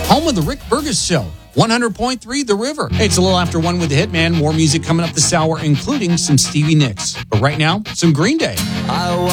Home of the Rick Burgess Show, 100.3 The River. Hey, it's a little after 1 with the Hitman. More music coming up this hour, including some Stevie Nicks. But right now, some Green Day. I